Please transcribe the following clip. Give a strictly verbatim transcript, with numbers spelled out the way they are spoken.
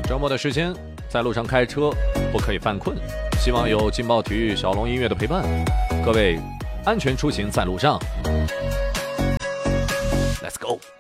周末的时间，在路上开车不可以犯困。希望有劲爆体育小龙音乐的陪伴，各位安全出行在路上。Let's go。